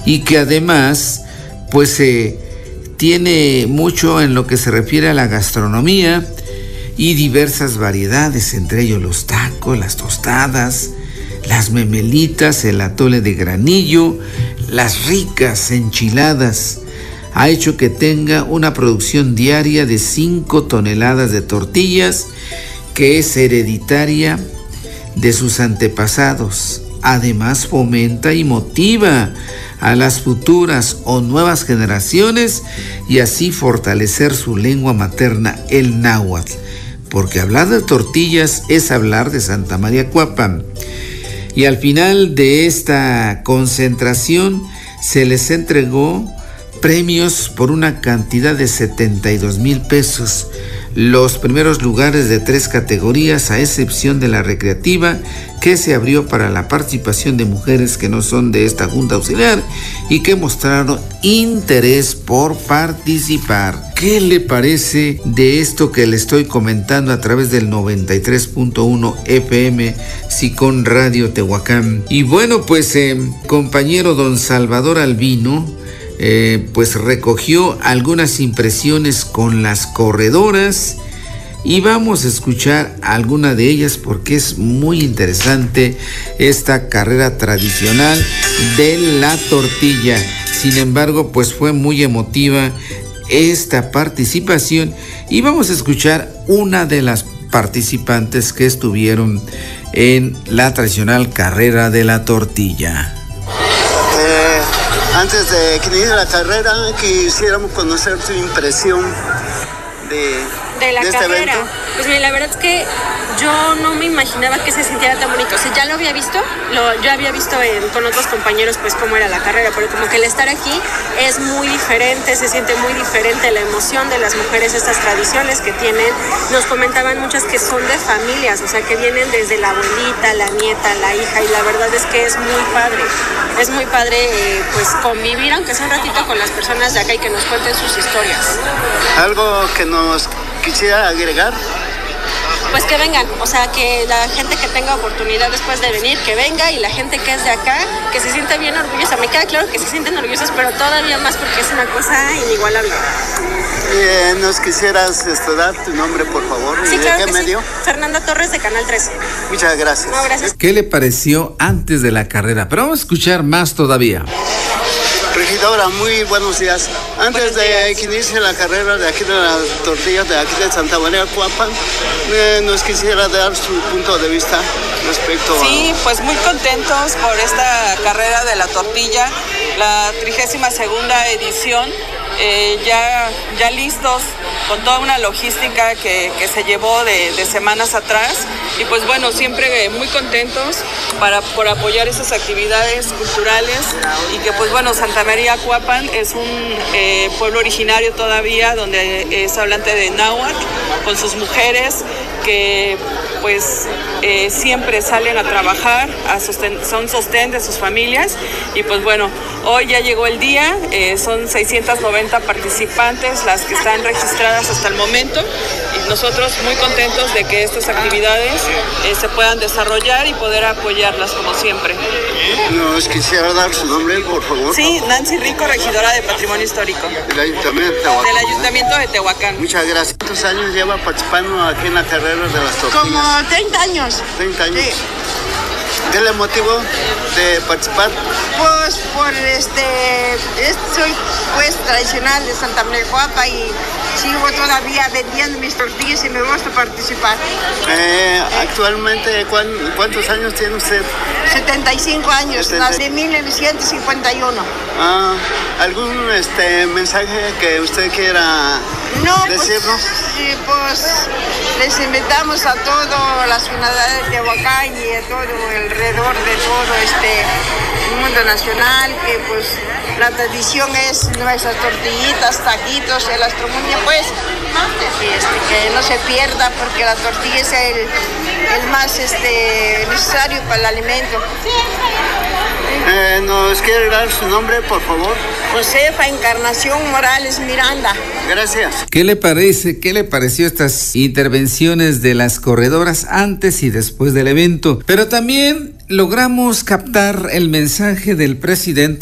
y que además pues tiene mucho en lo que se refiere a la gastronomía y diversas variedades, entre ellos los tacos, las tostadas, las memelitas, el atole de granillo, las ricas enchiladas. Ha hecho que tenga una producción diaria de 5 toneladas de tortillas, que es hereditaria de sus antepasados. Además, fomenta y motiva a las futuras o nuevas generaciones y así fortalecer su lengua materna, el náhuatl. Porque hablar de tortillas es hablar de Santa María Cuapan. Y al final de esta concentración se les entregó premios por una cantidad de 72,000 pesos. Los primeros lugares de 3 categorías, a excepción de la recreativa, que se abrió para la participación de mujeres que no son de esta Junta Auxiliar y que mostraron interés por participar. ¿Qué le parece de esto que le estoy comentando a través del 93.1 FM Sicón Radio Tehuacán? Y bueno, pues compañero don Salvador Albino pues recogió algunas impresiones con las corredoras y vamos a escuchar alguna de ellas porque es muy interesante esta carrera tradicional de la tortilla. Sin embargo, pues fue muy emotiva esta participación y vamos a escuchar una de las participantes que estuvieron en la tradicional carrera de la tortilla. Antes de que inicie la carrera, quisiéramos conocer tu impresión de la este carrera. Evento. Pues mira, la verdad es que yo no me imaginaba que se sintiera tan bonito. O sea, ya lo había visto, yo había visto con otros compañeros pues cómo era la carrera, pero como que el estar aquí es muy diferente, se siente muy diferente la emoción de las mujeres, estas tradiciones que tienen. Nos comentaban muchas que son de familias, o sea, que vienen desde la abuelita, la nieta, la hija, y la verdad es que es muy padre. Es muy padre pues convivir, aunque sea un ratito, con las personas de acá y que nos cuenten sus historias. ¿Algo que nos quisiera agregar? Pues que vengan, o sea, que la gente que tenga oportunidad después de venir, que venga, y la gente que es de acá, que se siente bien orgullosa. Me queda claro que se sienten orgullosas, pero todavía más porque es una cosa inigualable. ¿Nos quisieras dar tu nombre, por favor? Sí, ¿Y claro de qué medio? Sí. Fernanda Torres, de Canal 13. Muchas gracias. No, gracias. ¿Qué le pareció antes de la carrera? Pero vamos a escuchar más todavía. Regidora, muy buenos días. Antes de que inicie la carrera de aquí de las tortillas de aquí de Santa María Cuapan, nos quisiera dar su punto de vista respecto a... Sí, pues muy contentos por esta carrera de la tortilla, la 32ª edición. Ya listos con toda una logística que se llevó de semanas atrás, y pues bueno, siempre muy contentos por apoyar esas actividades culturales, y que pues bueno, Santa María Cuapan es un pueblo originario todavía donde es hablante de náhuatl, con sus mujeres que pues siempre salen a trabajar, son sostén de sus familias, y pues bueno, hoy ya llegó el día, son 690 participantes las que están registradas hasta el momento, y nosotros muy contentos de que estas actividades se puedan desarrollar y poder apoyarlas como siempre. ¿Nos quisiera dar su nombre, por favor? Sí, Nancy Rico, regidora de Patrimonio Histórico. Del Ayuntamiento de Tehuacán. Del Ayuntamiento de Tehuacán. Muchas gracias. ¿Cuántos años lleva participando aquí en la carrera de las tortillas? Como 30 años. 30 años. Sí. ¿Qué le motivó de participar? Pues soy pues tradicional de Santa María Cuapa y sigo todavía vendiendo mis tortillas y me gusta participar. Actualmente, ¿cuántos años tiene usted? 75 años, nací en 1951. ¿Algún mensaje que usted quiera decirnos? Pues les invitamos a toda la ciudad de Tehuacán y a todo alrededor de todo el mundo nacional, que pues la tradición es nuestras tortillitas, taquitos, el astronomía, pues que no se pierda, porque la tortilla es el más necesario para el alimento. ¿Nos quiere dar su nombre, por favor? Josefa Encarnación Morales Miranda. Gracias. ¿Qué le parece? ¿Qué le pareció estas intervenciones de las corredoras antes y después del evento? Pero también logramos captar el mensaje del presidente